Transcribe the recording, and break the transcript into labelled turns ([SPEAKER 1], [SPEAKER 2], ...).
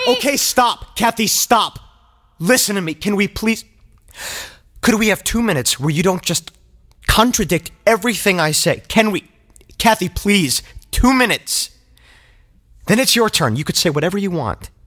[SPEAKER 1] Okay, stop. Kathy, stop. Listen to me. Can we please... Could we have 2 minutes where you don't just contradict everything I say? Can we... Kathy, please. 2 minutes. Then it's your turn. You could say whatever you want.